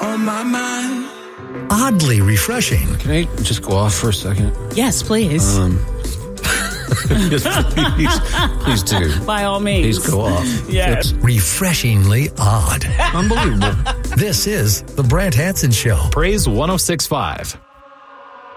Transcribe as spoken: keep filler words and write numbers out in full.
on my mind. Oddly refreshing. Can I just go off for a second? Yes, please. Um, yes, please, please do. By all means. Please go off. Yes. Refreshingly odd. Unbelievable. This is The Brant Hanson Show. Praise one oh six point five.